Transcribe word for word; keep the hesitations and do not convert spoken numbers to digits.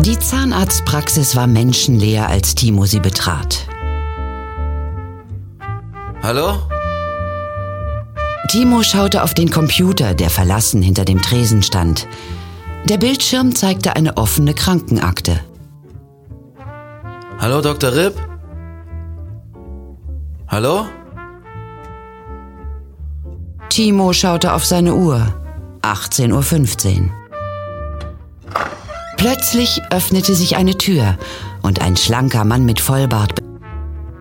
Die Zahnarztpraxis war menschenleer, als Timo sie betrat. Hallo? Timo schaute auf den Computer, der verlassen hinter dem Tresen stand. Der Bildschirm zeigte eine offene Krankenakte. Hallo, Doktor Ripp? Hallo? Timo schaute auf seine Uhr. achtzehn Uhr fünfzehn. Plötzlich öffnete sich eine Tür und ein schlanker Mann mit Vollbart